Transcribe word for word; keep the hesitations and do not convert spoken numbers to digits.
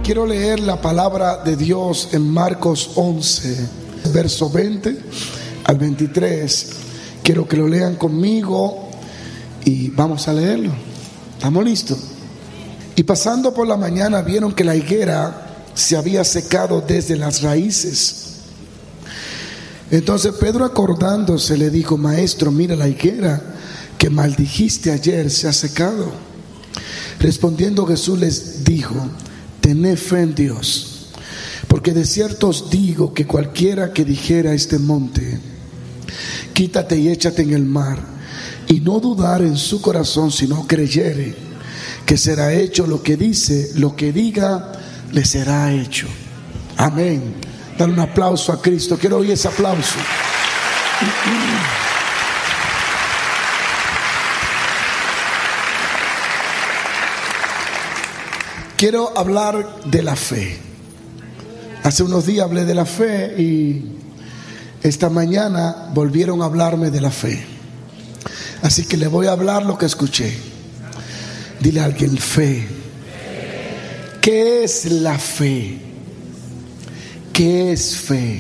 quiero leer la palabra de Dios en Marcos once, verso veinte al veintitrés. Quiero que lo lean conmigo y vamos a leerlo. ¿Estamos listos? Y pasando por la mañana vieron que la higuera se había secado desde las raíces. Entonces Pedro, acordándose, le dijo: Maestro, mira, la higuera que maldijiste ayer se ha secado. Respondiendo Jesús les dijo: tened fe en Dios, porque de cierto os digo que cualquiera que dijera a este monte: quítate y échate en el mar, y no dudar en su corazón, sino creyere que será hecho lo que dice, lo que diga, le será hecho. Amén. Dale un aplauso a Cristo. Quiero oír ese aplauso. Quiero hablar de la fe. Hace unos días hablé de la fe y esta mañana volvieron a hablarme de la fe. Así que le voy a hablar lo que escuché. Dile a alguien: fe. ¿Qué es la fe? ¿Qué es fe?